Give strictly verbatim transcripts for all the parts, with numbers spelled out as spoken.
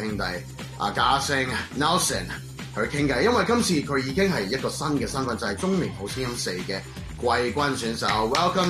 兄弟阿嘉星 Nelson 去傾偈，因為今次佢已經係一個新嘅身份，就係、是、中年好聲音四嘅季軍選手。Welcome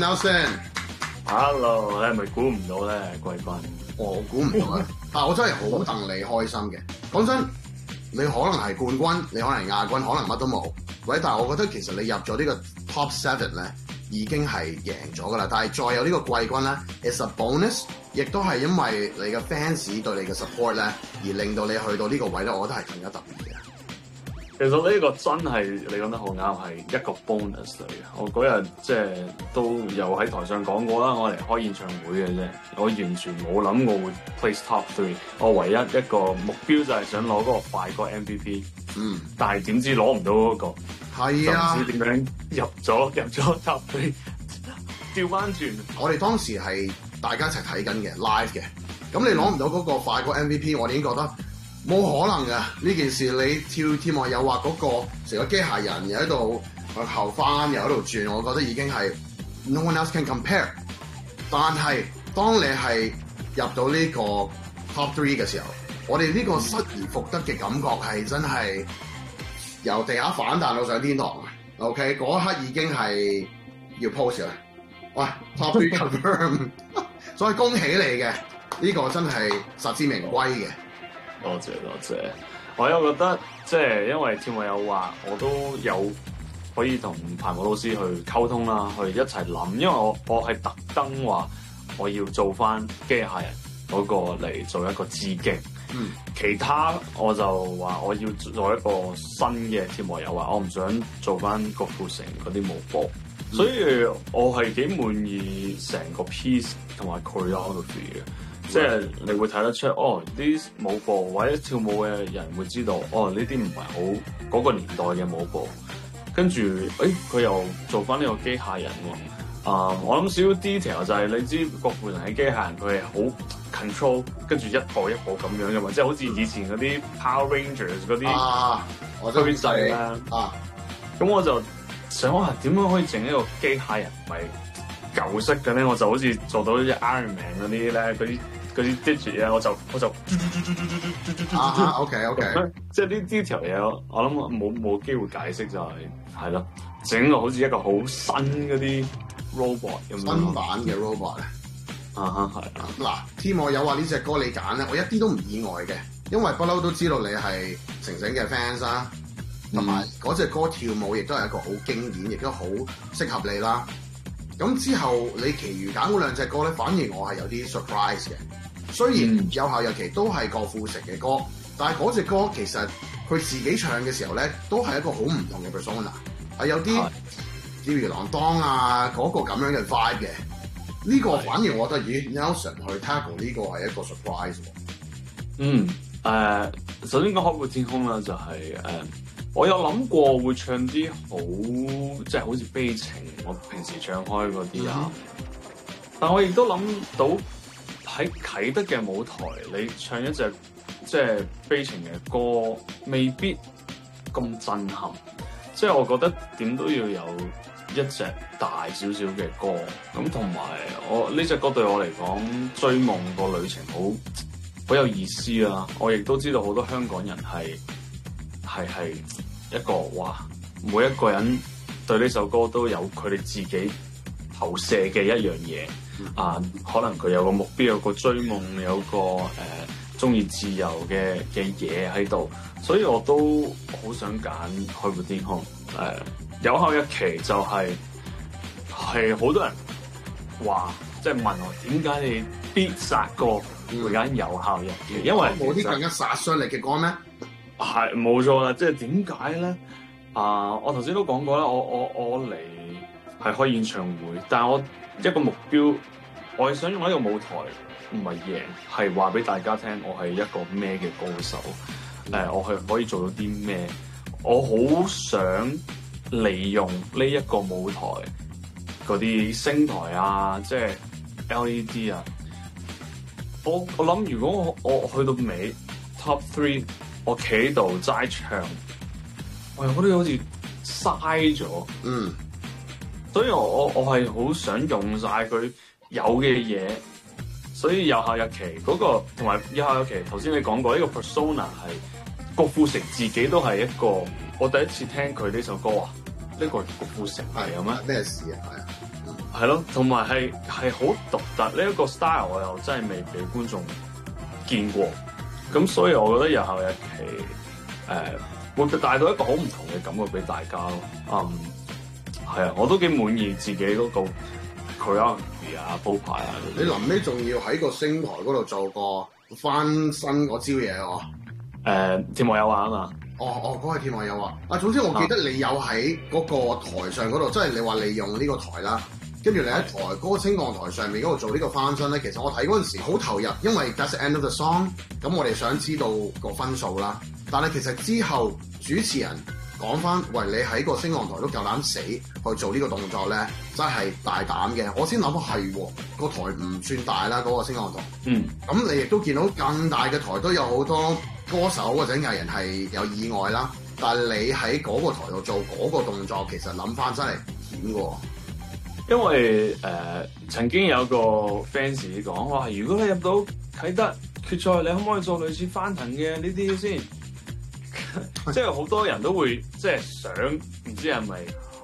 Nelson。Hello， 你係咪估唔到咧季軍？ 我估唔到啊！但我真係好戥你開心嘅。講真，你可能係冠軍，你可能係亞軍，可能乜都冇。喂，但係我覺得其實你入咗呢個 top seven 咧，已經係贏咗噶啦。但係再有呢個季軍咧 ，is a bonus， 亦都係因為你嘅 fans 對你嘅 support 咧，而令到你去到呢個位咧，我覺得係更加特別嘅。 其實呢個真係你講得好啱，係一個 bonus 嚟嘅。我嗰日即係都有喺台上講過啦，我嚟開演唱會嘅啫，我完全冇諗我會 place top three。我唯一一個目標就係想攞嗰個快歌 M V P。嗯，但係點知攞唔到嗰個，係啊，唔知點樣入咗入咗 top three， 調翻轉。 我哋當時係大家一齊睇緊嘅 live 嘅，咁你攞唔到嗰個快歌 M V P， 我哋已經覺得冇可能㗎呢件事。你跳天外誘惑嗰個成個機械人又喺度後翻又喺度轉，我覺得已經係 no one else can compare。但係當你係入到呢個 top three 嘅時候，我哋呢個失而復得嘅感覺係真係由地下反彈到上天堂。OK， 嗰一刻已經係要 post 啦。喂 ，top three confirm， 所以恭喜你嘅呢、呢個真係實至名歸嘅。 多謝多謝，我又覺得即係因為天外誘惑，我都有可以同排舞老師去溝通啦，去一齊諗，因為我我係特登話我要做翻機械人嗰個嚟做一個致敬。嗯，其他我就話我要做一個新嘅天外誘惑，我唔想做翻郭富城嗰啲舞步，嗯、所以我係幾滿意成個 piece 同埋 choreography 嘅，即係你會睇得出哦，啲舞步或者跳舞嘅人會知道哦，呢啲唔係好嗰個年代嘅舞步，跟住誒佢又做翻呢個機械人喎。啊、uh，我諗少少 detail 就係你知郭富城嘅機械人佢係好 control， 跟住一步一步咁樣嘅嘛，即係好似以前嗰啲 Power Rangers 嗰啲推掣啦。啊，咁我就想話點樣可以整一個機械人唔係舊式嘅咧？我就好似做到啲 Iron Man 嗰啲咧，嗰啲嗰啲 digit 咧，我就我就啊 OK OK， 即係呢 detail 嘢，我諗冇冇機會解釋就係係咯，整個好似一個好新嗰啲。robot 咁樣， 新版嘅 robot 啊， 啊哈係啊。 嗱，天外誘惑呢隻歌你揀咧，我一啲都唔意外嘅，因為不嬲都知道你係晴晴嘅 fans 啦，同埋嗰隻歌跳舞亦都係一個好經典，亦都好適合你啦。咁之後你其餘揀嗰兩隻歌咧，反而我係有啲 surprise 嘅。雖然有效日期都係郭富城嘅歌，但係嗰隻歌其實佢自己唱嘅時候咧，都係一個好唔同嘅 persona， 係有啲吊兒郎當啊嗰、那個咁樣嘅 vibe 嘅，呢、這個反而我覺得咦 Nelson 去 tackle 呢個係一個 surprise 喎。 嗯，誒、呃，首先講海闊天空啦，就係、是、誒、呃，我有諗過會唱啲好即係好似悲情，我平時唱開嗰啲啊，嗯、但我亦都諗到喺啟德嘅舞台，你唱一隻即係悲情嘅歌，未必咁震撼。即係我覺得點都要有一隻大少少嘅歌，咁同埋我呢隻歌對我嚟講，追夢個旅程好好有意思啦。我亦都知道好多香港人係係係一個哇，每一個人對呢首歌都有佢哋自己投射嘅一樣嘢、嗯、啊。可能佢有個目標，有個追夢，有個誒中意自由嘅嘅嘢喺度，所以我都好想揀海闊天空。誒、呃、有效日期就係係好多人話，即係問我點解你必殺歌會揀有效日期？因為冇啲更加殺傷力嘅歌咩？ 係冇錯啦，即係點解咧？啊、呃，我頭先都講過啦，我我我嚟係開演唱會，但係我一個目標，我係想用呢個舞台唔係贏，係話俾大家聽，我係一個咩嘅歌手？誒、呃，我係可以做到啲咩？我好想利用呢一個舞台嗰啲星台啊，即係 L E D 啊。我我諗如果我我去到尾 top three， 我企喺度齋唱，我又覺得好似嘥咗。嗯，所以我我我係好想用晒佢有嘅嘢， 所以有效日期嗰、那個同埋有效日期，頭先你講過呢、這個 persona 係郭富城自己都係一個，我第一次聽佢呢首歌啊，呢、這個係郭富城嚟嘅咩？ 咩事啊？係啊， 係咯，同埋係係好獨特呢一、這個 style，我又真係未俾觀眾見過，咁所以我覺得有效日期誒、呃、會帶到一個好唔同嘅感覺俾大家咯。嗯，係啊，我都幾滿意自己嗰、那個。佢啊，啊鋪排啊！ 你臨尾仲要喺個星台嗰度做個翻新嗰招嘢喎。 誒，天幕有話啊嘛。 哦哦，嗰個天幕有話。啊，總之我記得你有喺嗰個台上嗰度，即係你話利用呢個台啦，跟住你喺台嗰、嗰個升降台上面嗰度做呢個翻新咧。其實我睇嗰陣時好投入，因為 that's the end of the song。咁我哋想知道個分數啦。但係其實之後主持人講翻，喂，你喺個升降台都夠膽死去做呢個動作咧，真係大膽嘅。我先諗係喎，個台唔算大啦，嗰、嗰個升降台。嗯。咁你亦都見到更大嘅台都有好多歌手或者藝人係有意外啦。但係你喺嗰個台度做嗰個動作，其實諗翻真係險喎。 因為誒、呃、曾經有個 fans 講話，如果你入到啟德決賽，你可唔可以做類似翻騰嘅呢啲先？即係好多人都會即係想，唔知係咪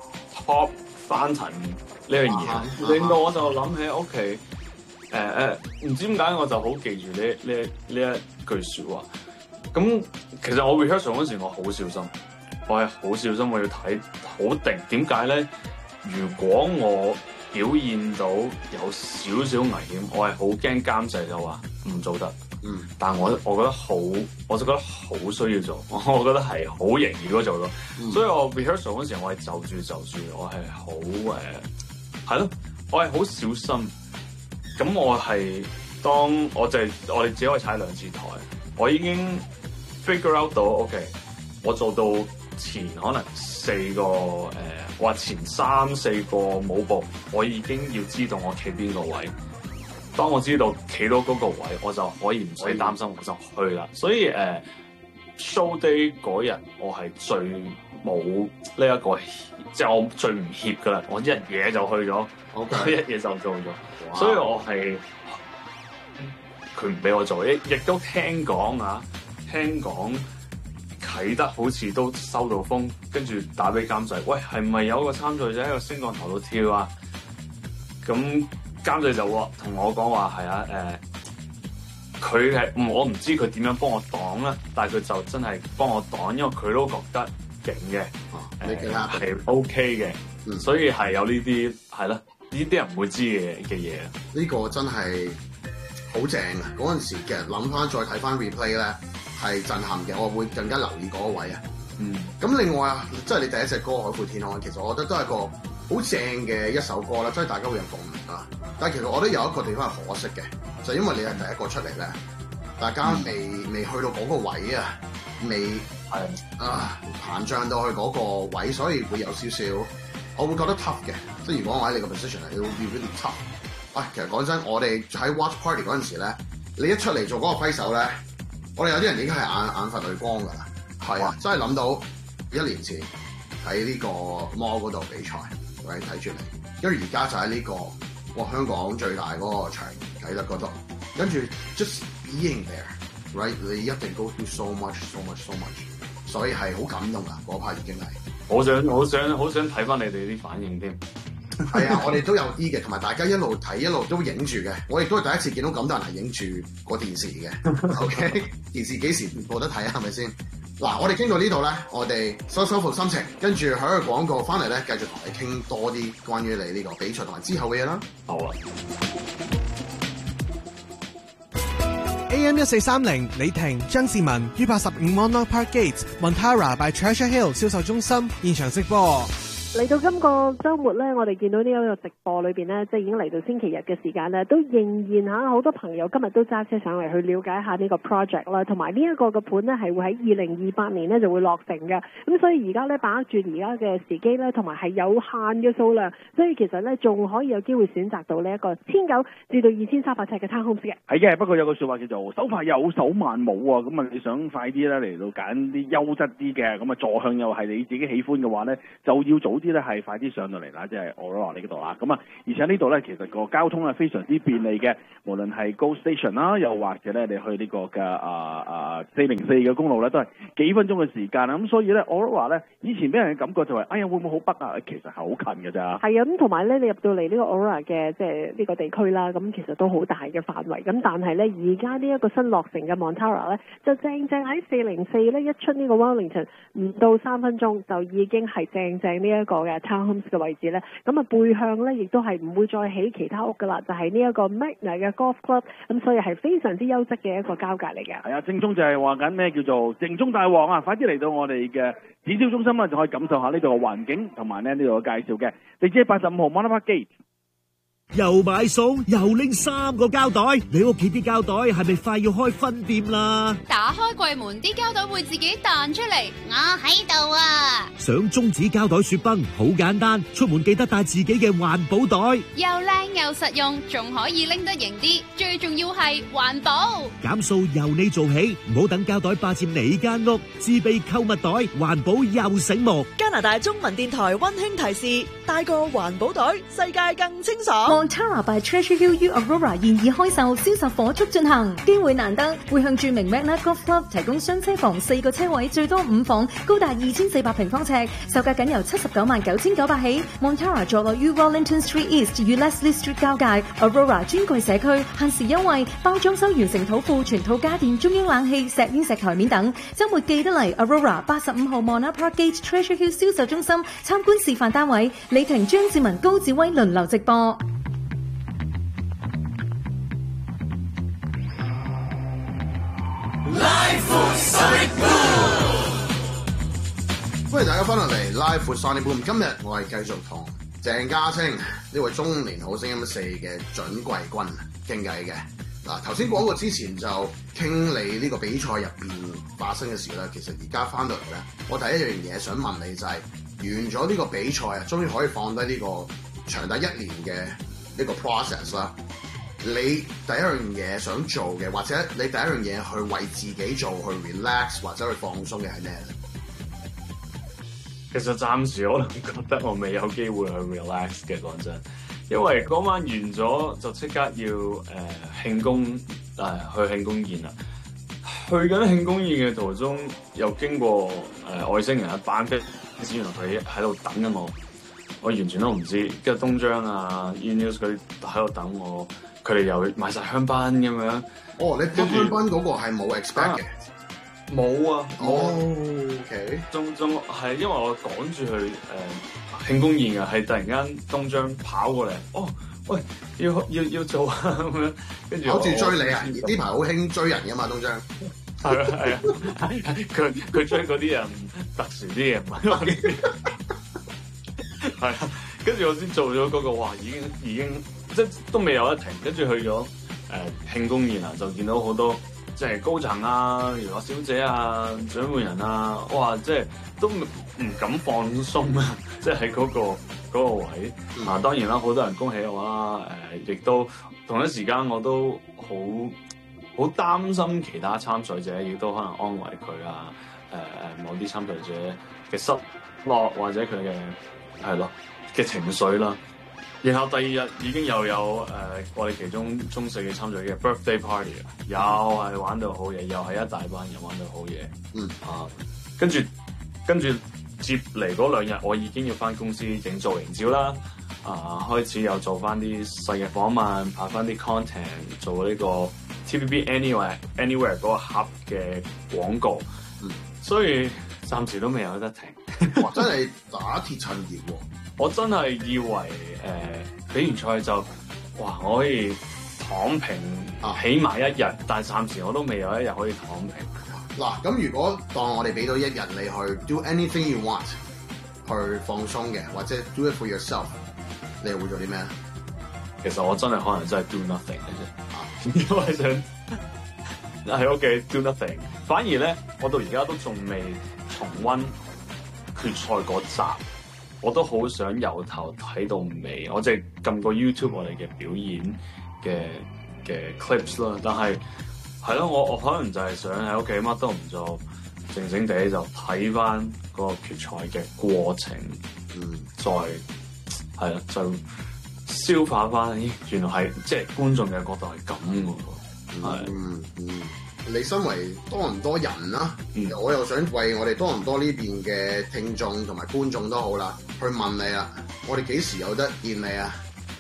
top 翻騰呢樣嘢，令到我就諗起屋企誒誒，唔知點解我就好記住呢呢呢一句説話。咁其實我 rehearsal 嗰時我好小心，我係好小心，我要睇好定。點解咧？如果我表現到有少少危險，我係好驚監製就話唔做得。嗯，但係我我覺得好，我就覺得好需要做，我覺得係好型如果做到，嗯、所以我 rehearsal 嗰時候我係就住就住，我係好誒，係、呃、咯，我係好小心。咁我係當我就係、是、我哋只可以踩兩次台，我已經 figure out 到 OK， 我做到前可能四個誒，或、呃、前三四個舞步，我已經要知道我企邊個位。當我知道企到嗰個位，我就可以唔使擔心，我就去啦。所以誒、uh, show day 嗰日，我係最冇呢一個，即係我最唔怯噶啦。我一嘢就去咗，我 Okay. 一嘢就做咗。Wow. 所以我係佢唔俾我做，亦亦都聽講啊，聽講啟德好似都收到風，跟住打俾監製，喂，係咪有個參賽者喺個升降台度跳啊？咁監製就同我講話係啊，誒，佢係我唔知佢點樣幫我擋啦，但係佢就真係幫我擋，因為佢都覺得勁嘅，誒係 OK 嘅，嗯、所以係有呢啲係啦，呢啲人唔會知嘅嘅嘢。 呢個真係好正啊！嗰陣時其實諗翻再睇翻 replay 咧係震撼嘅，我會更加留意嗰個位啊。嗯，咁另外啊，即係你第一隻歌《海闊天空》，其實我覺得都係個好正嘅一首歌啦，即係大家會有共鳴啊。但係其實我覺得有一個地方係可惜嘅，就係、因為你係第一個出嚟咧，大家未、嗯、未去到嗰個位啊，未係啊膨脹到去嗰個位，所以會有少少，我會覺得 tough 嘅。即係如果我喺你個 position 嚟，你會 be really tough。喂、啊，其實講真，我哋喺 watch party 嗰陣時咧，你一出嚟做嗰個揮手咧，我哋有啲人已經係眼眼發淚光㗎啦。係啊，真係諗到一年前喺呢個 mall 嗰度比賽，我哋睇住你，跟住而家就喺呢、呢個哇香港最大嗰個場啟德嗰度，跟住 just being there，right？ 你一定 go through so much，so much，so much， 所以係好感動啊！嗰 part 已經係， 好想好想好想睇翻你哋啲反應添。 係啊，我哋都有啲嘅，同埋大家一路睇一路都影住嘅。我亦都係第一次見到咁多人係影住個電視嘅。OK， 電視幾時冇得睇啊？係咪先？嗱，我哋傾到呢度咧，我哋收收復心情，跟住喺個廣告翻嚟咧，繼續同你傾多啲關於你呢個比賽同埋之後嘅嘢啦。 好啊。 A M 一四三零李婷、張志文於八十五 Monarch Park Gate Montara by Treasure Hill 銷售中心現場直播。 嚟到今個週末咧，我哋見到呢一個直播裏邊咧，即係已經嚟到星期日嘅時間咧，都仍然嚇好多朋友今日都揸車上嚟去了解下呢個 project 啦，同埋呢一個嘅盤咧係會喺二零二八年咧就會落成嘅。咁所以而家咧把握住而家嘅時機咧，同埋係有限嘅數量，所以其實咧仲可以有機會選擇到呢一個千九至到二千三百尺嘅 townhomes 嘅。 係嘅，不過有個説話叫做手快有手慢冇啊，咁啊你想快啲咧嚟到揀啲優質啲嘅，咁啊坐向又係你自己喜歡嘅話咧，就要早啲咧係快啲上到嚟啦，即係 Aurora 呢度啦。咁啊，而且呢度咧其實個交通係非常之便利嘅，無論係 Go Station 啦，又或者咧你去呢個嘅啊啊四零四嘅公路咧，都係幾分鐘嘅時間啦。咁所以咧 Aurora 咧以前俾人嘅感覺就係、是，哎呀會唔會好北啊？其實係好近㗎咋。 係啊，咁同埋咧你入到嚟呢個 Aurora 嘅即係呢個地區啦，咁其實都好大嘅範圍。咁但係咧而家呢一個新落成嘅 Montara 咧，就正正喺四零四咧一出呢個 Wellington 唔到三分鐘就已經係正正呢一個嘅 Townhomes 嘅位置咧。咁啊背向咧亦都係唔會再起其他屋噶啦，就係呢一個 Magna 嘅 Golf Club。咁所以係非常之優質嘅一個交界嚟嘅。 係啊，正宗就係話緊咩叫做正宗大王啊！快啲嚟到我哋嘅展銷中心啦，就可以感受下呢度嘅環境同埋咧呢度嘅介紹嘅。地址係八十五號 Monterey Gate。 又買餸又拎三個膠袋，你屋企啲膠袋係咪快要開分店啦？ 打開櫃門，啲膠袋會自己彈出嚟。我喺度啊！ 想中指膠袋雪崩好簡單，出門記得帶自己嘅環保袋， 又靚又實用，仲可以拎得型啲。最重要係環保， 減數由你做起，唔好等膠袋霸佔你間屋。自備購物袋，環保又醒目。 加拿大中文電台溫馨提示：帶個環保袋，世界更清爽。 Montara by Treasure Hill U Aurora 現已開售，銷售火速進行，機會難得，會向著名 Magna Golf Club 提供雙車房四個車位，最多五房，高達二千四百平方尺，售價僅由七十九萬九千九百起。Montara 坐落於 Wellington Street East 與 Leslie Street 交界 ，Aurora 專櫃社區，限時優惠，包裝修完成土庫、全套家電、中央冷氣、石英石台面等。週末記得嚟 Aurora 八十五號 Monterey Park Gate Treasure Hill 銷售中心參觀示範單位，李婷、張志文、高志威輪流直播。 歡迎大家翻落嚟 Live with Sonny Boom。今日我係繼續同鄭家清呢位中年好聲音四嘅準季軍傾偈嘅。嗱，頭先講過之前就傾你呢個比賽入邊發生嘅事啦。其實而家翻到嚟咧，我第一樣嘢想問你就係、是、完咗呢個比賽啊，終於可以放低呢個長達一年嘅呢個 process 啦。你第一樣嘢想做嘅，或者你第一樣嘢去為自己做，去 relax 或者去放鬆嘅係咩咧？ 其實暫時我都覺得我未有機會去 relax 嘅，講真，因為嗰晚完咗就即刻要誒、呃、慶功誒、呃、去慶功宴啦。去緊慶功宴嘅途中，又經過誒、呃、外星人一班飛，原來佢喺度等緊我，我完全都唔知。跟住東張啊、E-News 佢喺度等我。佢哋又買晒香檳咁樣。 哦，你香檳嗰個係冇 expect 嘅， 冇啊。 哦 OK。 仲仲係因為我趕住去誒、呃、慶功宴啊，係突然間東張跑過嚟，哦，喂，要要要做啊咁樣，跟住好似追你啊！呢排好興追人噶嘛，東張。 係啊係啊，佢佢追嗰啲人特殊啲嘢，唔係我呢啲。係啊，跟住我先做咗嗰個，哇！已經已經。即都未有得停，跟住去咗誒、呃、慶功宴啊，就見到好多即係高層啊、娛樂小姐啊、獎門人啊，哇！即係都唔敢放鬆啊，即係喺嗰個嗰、嗰個位、嗯、啊。當然啦，好多人恭喜我啦，誒、呃，亦都同一時間我都好好擔心其他參賽者，亦都可能安慰佢啊，誒、呃、誒某啲參賽者嘅失落或者佢嘅係咯嘅情緒啦。然後第二日已經又有誒、呃、我哋其中中四嘅參賽嘅 birthday party 啦，又係玩到好嘢，又係一大班人玩到好嘢。 嗯啊，跟住跟住接嚟嗰兩日，我已經要翻公司整造型照啦。啊，開始又做翻啲細嘅訪問，拍翻啲 content， 做呢個 T V B Anywhere Anywhere 嗰個盒嘅廣告。 嗯， 所以暫時都未有得停。 哇！真係打鐵趁熱喎。 我真係以為誒、呃、比完賽就哇我可以躺平啊，起碼一日，但係暫時我都未有一日可以躺平。 嗱，咁如果當我哋俾到一日你去 do anything you want 去放鬆嘅，或者 do it for yourself， 你又會做啲咩咧？ 其實我真係可能真係 do nothing 嘅啫，啊，因為想喺屋企 do nothing。反而咧，我到而家都仲未重溫決賽嗰集。我都好想由頭睇到尾，我即係撳個 YouTube 我哋嘅表演嘅嘅 clips 啦。但係係咯，我我可能就係想喺屋企乜都唔做，靜靜地就睇翻嗰個決賽嘅過程， 嗯， 再係啦，就消化翻，咦，原來係即係觀眾嘅角度係咁嘅喎，係嗯嗯。你身為多倫多人啦， 嗯、 我又想為我哋多倫多呢邊嘅聽眾同埋觀眾都好啦，去問你啦，我哋幾時有得見你啊？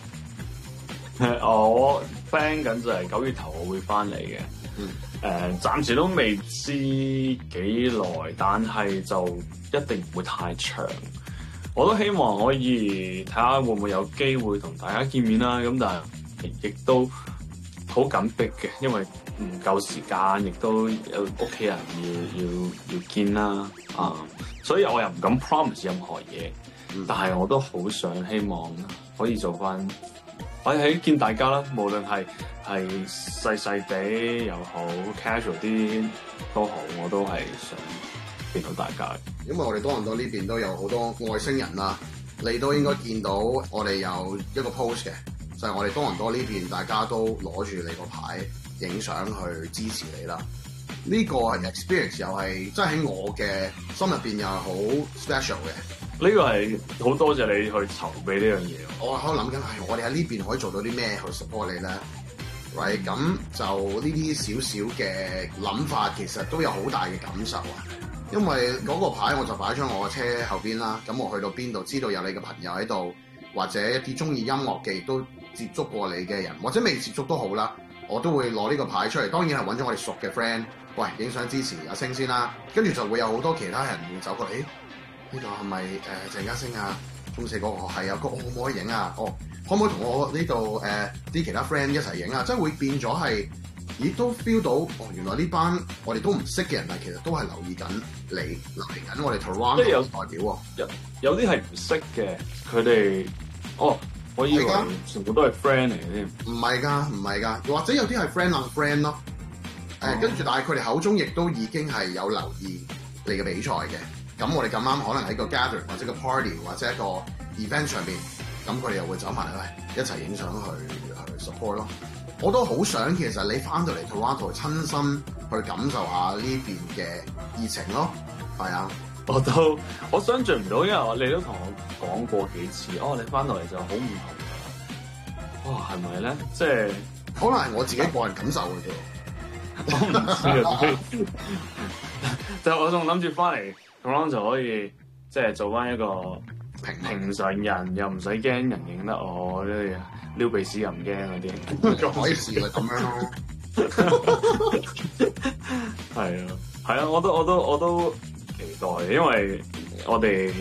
我 plan 緊就係九月頭我會翻嚟嘅，誒、 嗯呃、暫時都未知幾耐，但係就一定唔會太長。我都希望可以睇下會唔會有機會同大家見面啦。咁但係亦都好緊迫嘅，因為唔夠時間，亦都有屋企人要要要見啦，啊、嗯，所以我又唔敢 promise 任何嘢， 嗯、但係我都好想希望可以做翻，我喺見大家啦，無論係係細細地又好 casual 啲都好，我都係想見到大家。 因為我哋多倫多呢邊都有好多外星人啦，你都應該見到我哋有一個 post 嘅，就係、是、我哋多倫多呢邊大家都攞住你個牌影相去支持你啦。呢、這個係 experience 又係真係喺我嘅心入邊又係好 special 嘅。 呢個係好多謝你去籌備呢樣嘢。 我喺度諗緊係我哋喺呢邊可以做到啲咩去 support 你咧？喂、right? 咁就呢啲少少嘅諗法，其實都有好大嘅感受啊！因為嗰個牌我就擺咗我嘅車後邊啦，咁我去到邊度知道有你嘅朋友喺度，或者一啲中意音樂嘅亦都接觸過你嘅人，或者未接觸都好啦，我都會攞呢個牌出嚟。當然係揾咗我哋熟嘅 friend， 喂，影相支持阿星先啦，跟住就會有好多其他人會走過嚟，呢度係咪誒鄭家星啊？中四嗰個係啊，個可唔可以影啊？哦，可唔可以同我呢度誒啲其他 friend 一齊影啊？即係會變咗係，咦都 feel 到哦，原來呢班我哋都唔識嘅人，但其實都係留意緊你，留意緊我哋 Toronto 嘅代表喎。 有有啲係唔識嘅，佢哋哦，我以為全部都係 friend 嚟嘅添。 唔係㗎，唔係㗎，或者有啲係 friend on friend 咯。誒，跟住但係佢哋口中亦都已經係有留意你嘅比賽嘅。咁我哋咁啱可能喺個 gathering 或者個 party 或者一個 event 上邊，咁佢哋又會走埋嚟一齊影相去去 support 咯。我都好想其實你翻到嚟 Toronto 親身去感受下呢邊嘅熱情咯。係啊， 我都我想象唔到，因為我你都同我講過幾次，哦，你翻到嚟就好唔同㗎。哇，係咪咧？即係可能係我自己個人感受嘅啫。 我唔知啊，就我仲諗住翻嚟。咁樣就可以即係做翻一個平平常人，又唔使驚人認得我，呢啲撩鼻屎又唔驚嗰啲， 就可以試咪咁樣咯。 係啊，係啊，我都我都我都期待，因為我哋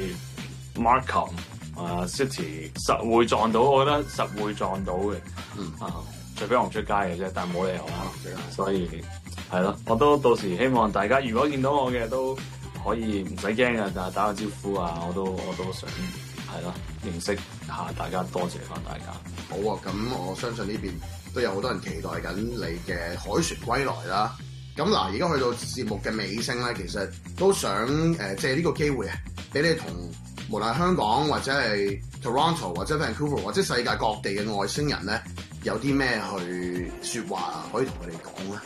Markham 啊 City 實會撞到，我覺得實會撞到嘅。嗯啊，除非我唔出街嘅啫，但係冇理由啦。所以係咯，我都到時希望大家如果見到我嘅都可以唔使驚嘅，但係打個招呼啊，我都我都想係咯認識下大家，多謝翻大家。 好啊，咁我相信呢邊都有好多人期待緊你嘅凱旋歸來啦。咁嗱，而家去到節目嘅尾聲咧，其實都想誒、呃、借呢個機會啊，俾你同無論係香港或者係 Toronto 或者 Vancouver 或者世界各地嘅外星人咧，有啲咩去説話啊，可以同佢哋講咧？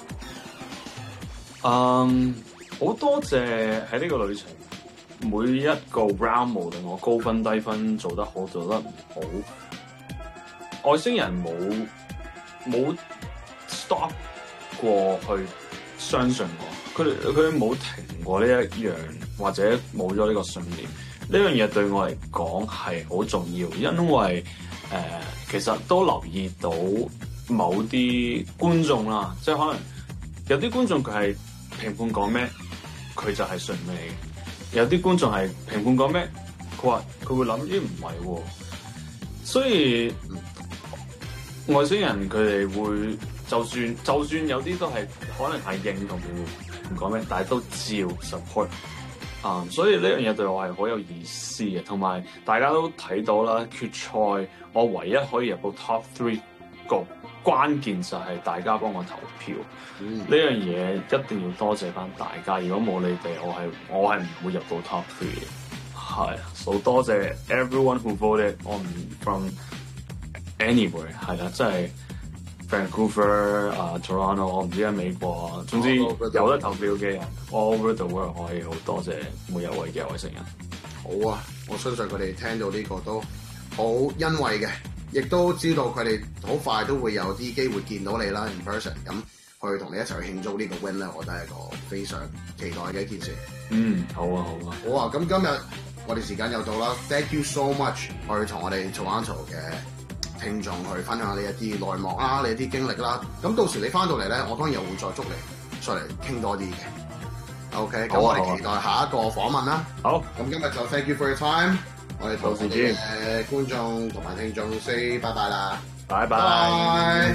嗯。好多謝喺呢個旅程每一個 round， 無論我高分低分做得好做得唔好，外星人冇冇 stop 過去相信我，佢哋佢哋冇停過呢一樣，或者冇咗呢個信念。呢樣嘢對我嚟講係好重要，因為誒、呃、其實都留意到某啲觀眾啦，即係可能有啲觀眾佢係評判講咩，佢就係信你。有啲觀眾係評判講咩，佢話佢會諗咦唔係喎，所以、嗯、外星人佢哋會就算就算有啲都係可能係認同唔講咩，但係都照 support 啊、嗯，所以呢樣嘢對我係好有意思嘅。同埋大家都睇到啦，決賽我唯一可以入到 top three 個關鍵就係大家幫我投票，呢、嗯、樣嘢一定要多謝翻大家。如果冇你哋，我係我係唔會入到 top three 嘅。係，所以多謝 everyone who voted on from anywhere。係啦，即係 Vancouver 啊、uh, Toronto， 我唔知喺美國，總之有得投票嘅人 all over the world， 我係好多謝每一位嘅外星人。 好啊！我相信佢哋聽到呢個都好欣慰嘅，亦都知道佢哋好快都會有啲機會見到你啦 in person， 咁去同你一齊去慶祝呢個 win 咧，我覺得係一個非常期待嘅一件事。 嗯，好啊，好啊， 好啊！咁今日我哋時間又到啦 ，thank you so much 去同我哋 Toronto 嘅聽眾去分享你一啲內幕啦，你一啲經歷啦。咁到時你翻到嚟咧，我當然又會再捉你出嚟傾多啲嘅。OK，咁、啊、我哋期待下一個訪問啦。 好， 咁今日就 thank you for your time。我哋同我哋嘅觀眾同埋聽眾 say 拜拜啦， 拜拜。 拜。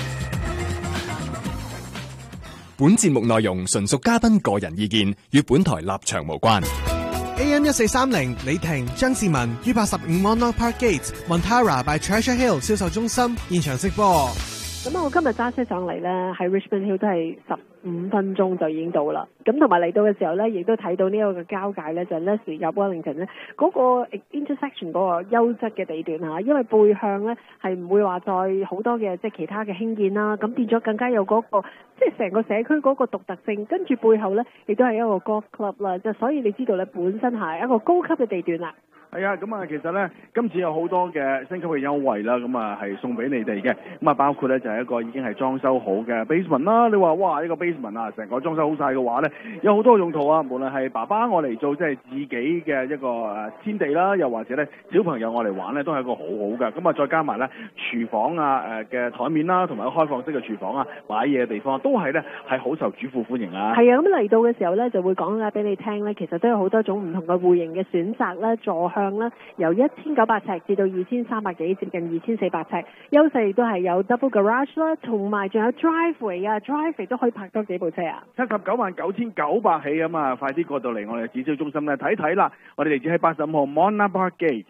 本節目內容純屬嘉賓個人意見，與本台立場無關。 A M 一四三零李婷、張志文於八十五 Monarch Park Gate Montara by Treasure Hill 銷售中心現場直播。 咁我今日揸車上嚟咧，喺 Richmond Hill 都係十五分鐘就已經到啦。咁同埋嚟到嘅時候咧，亦都睇到呢一個嘅交界咧，就係 Leslie 入 Wellington 咧嗰個 intersection 嗰個優質嘅地段嚇，因為背向咧係唔會話再好多嘅即係其他嘅興建啦，咁變咗更加有嗰個即係成個社區嗰個獨特性。跟住背後咧，亦都係一個 golf club 啦，即係所以你知道咧，本身係一個高級嘅地段啦。 係啊，咁啊，其實咧，今次有好多嘅升級嘅優惠啦，咁啊係送俾你哋嘅，咁啊包括咧就係一個已經係裝修好嘅 basement 啦。你話哇呢個 basement 啊，成個裝修好晒嘅話咧，有好多用途啊，無論係爸爸我嚟做即係自己嘅一個誒天地啦，又或者咧小朋友我嚟玩咧，都係一個好好嘅。咁啊再加埋咧廚房啊誒嘅台面啦，同埋開放式嘅廚房啊，擺嘢嘅地方都係咧係好受主婦歡迎啊。 係啊，咁嚟到嘅時候咧就會講解俾你聽咧，其實都有好多種唔同嘅戶型嘅選擇啦，座向啦，由一千九百尺至到二千三百幾，接近二千四百尺。優勢亦都係有 double garage 啦，同埋仲有 driveway 啊 ，driveway 都可以泊多幾部車啊。 七十九萬九千九百起咁啊，快啲過到嚟我哋展銷中心咧睇睇啦。我哋地址喺八十五號 Montara Park Gate。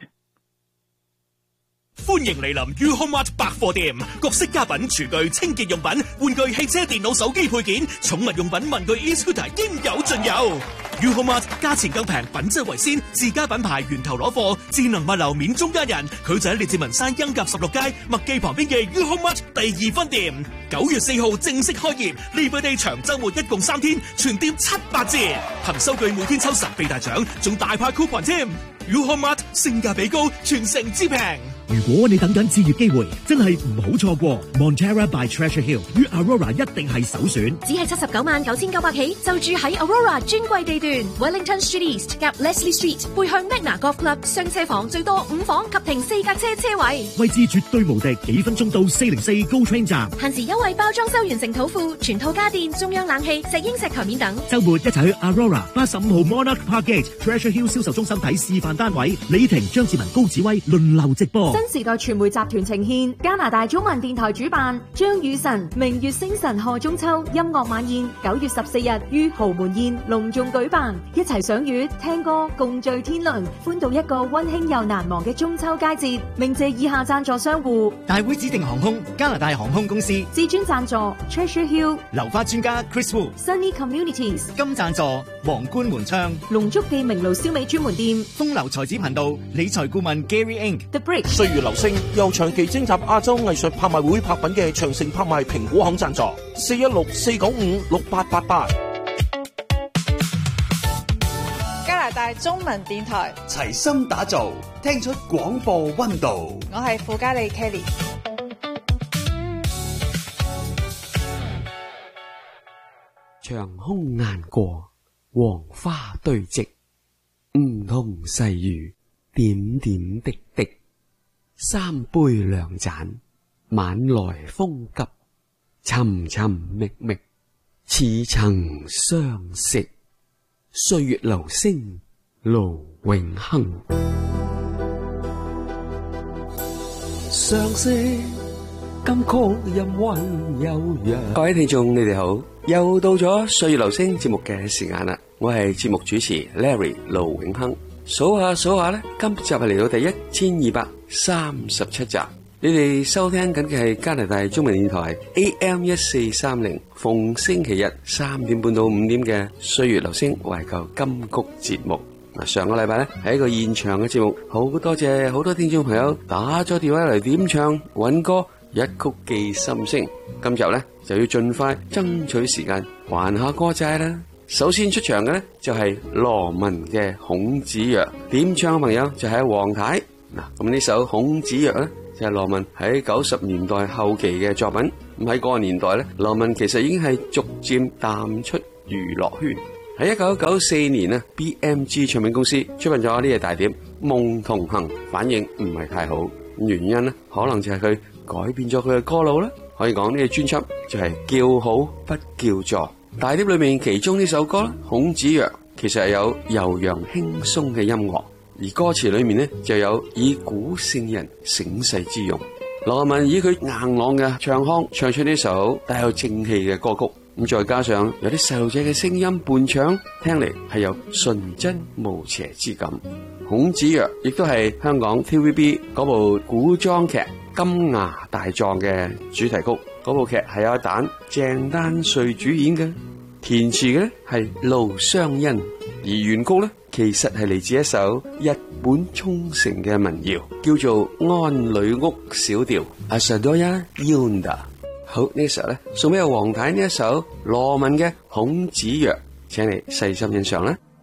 歡迎嚟臨 U-HomeMart 百貨店，各式家品、廚具、清潔用品、玩具、汽車、電腦、手機配件、寵物用品、文具、e-scooter 應有盡有。U-HomeMart 價錢更平，品質為先，自家品牌源頭攞貨，智能物流免中間人。佢就喺列治文山恩甲十六街麥記旁邊嘅 U-HomeMart 第二分店。九月四號正式開業 ，Labor Day 長週末一共三天，全店七八折，憑收據每天抽十倍大獎，仲大派 coupon 添。U-HomeMart 性價比高，全城之平。 如果你等緊置業機會，真係唔好錯過 Montara by Treasure Hill 於 Aurora 一定係首選。 只係七十九萬九千九百起，就住喺 Aurora 專櫃地段 Wellington Street East 夾 Leslie Street， 背向 Magna Golf Club， 雙車房最多五房及停四架車車位， 位置絕對無敵，幾分鐘到四零四 GO Train 站。 限時優惠包裝修完成土庫，全套家電、中央冷氣、石英石台面等。 週末一齊去 Aurora 八十五號 Monarch Park Gate Treasure Hill 銷售中心睇示範單位，李婷、張志文、高子威輪流直播。 新時代傳媒集團呈獻，加拿大中文電台主辦，張雨晨、明月星辰賀中秋音樂晚宴，九月十四日於豪門宴隆重舉辦，一齊賞月、聽歌、共聚天倫，歡度一個溫馨又難忘嘅中秋佳節。鳴謝以下贊助商戶： 大會指定航空、加拿大航空公司； 至尊贊助 Treasure Hill、 流花專家 Chris Wu、Sunny Communities； 金贊助皇冠門窗、 龍足記名爐燒味專門店； 風流才子頻道理財顧問 Gary Inc。The Bridge。 歲月流星由長期徵集亞洲藝術拍賣會拍品嘅長城拍賣蘋果行贊助，四一六四九五六八八八。 加拿大中文電台齊心打造，聽出廣播溫度。 我係傅嘉莉 Kelly。 長空雁過，黃花堆積，梧桐細雨，點點滴滴。三杯兩盞，晚來風急，尋尋覓覓，似曾相識。歲月流星，盧永亨。 相識金曲音韻悠揚。 各位聽眾，你哋好，又到咗歲月流星節目嘅時間啦！我係節目主持 Larry 盧永亨。數下數下咧，今集係嚟到第一千二百三十七集。你哋收聽緊嘅係加拿大中文電台 A M 一四三零，逢星期日三點半到五點嘅歲月流星懷舊金曲節目。嗱，上個禮拜咧係一個現場嘅節目，好多謝好多聽眾朋友打咗電話嚟點唱搵歌，一曲記心聲。今集咧就要盡快爭取時間還下歌債啦。 首先出場嘅咧就係羅文嘅《孔子曰》，點唱嘅朋友就係黃太。嗱，咁呢首《孔子曰》咧就係羅文喺九十年代後期嘅作品。咁喺嗰個年代咧，羅文其實已經係逐漸淡出娛樂圈。喺一九九四年啊 ，B M G 唱片公司出品咗呢隻大碟《夢同行》，反應唔係太好。原因咧可能就係佢改變咗佢嘅歌路啦。可以講呢個專輯就係叫好不叫座。大碟裏面其中呢首歌咧，《孔子曰》其實係有悠揚輕鬆嘅音樂，而歌詞裏面呢就有以古聖人醒世之用。羅文以佢硬朗嘅唱腔唱出呢首帶有正氣嘅歌曲，咁再加上有啲細路仔嘅聲音伴唱，聽嚟係有純真無邪之感。《孔子曰》亦都係香港 T V B 嗰部古裝劇《金牙大狀》嘅主題曲。嗰部劇係有阿蛋鄭丹瑞主演嘅，填詞嘅咧係盧湘欣，而原曲咧其實係嚟自一首日本沖繩嘅民謠，叫做《安女屋小調》Asadoya Yunda。好，呢時候咧送俾阿黃太呢一首羅文嘅《孔子曰》，請你細心欣賞啦。